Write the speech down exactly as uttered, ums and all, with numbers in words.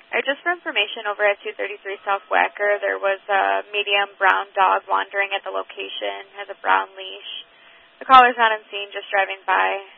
All right, just for information, over at two thirty-three South Wacker, there was a medium brown dog wandering at the location, has a brown leash. The caller's not on scene, just driving by.